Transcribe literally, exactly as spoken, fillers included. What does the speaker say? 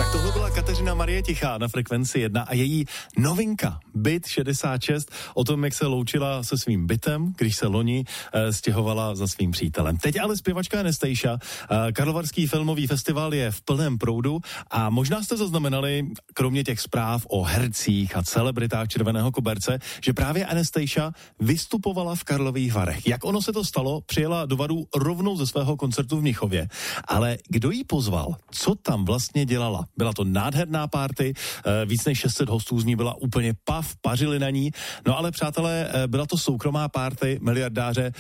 Tohle byla Kateřina Marie Tichá na Frekvenci jedna a její novinka Byt šedesát šest o tom, jak se loučila se svým bytem, když se loni e, stěhovala za svým přítelem. Teď ale zpěvačka Anastejša. E, Karlovarský filmový festival je v plném proudu a možná jste zaznamenali, kromě těch zpráv o hercích a celebritách Červeného koberce, že právě Anastejša vystupovala v Karlových Varech. Jak ono se to stalo, přijela do Varů rovnou ze svého koncertu v Mnichově. Ale kdo jí pozval? Co tam vlastně dělala? Byla to nádherná party, e, víc než šest set hostů z ní byla úplně pav, pařili na ní. No ale přátelé, byla to soukromá party miliardáře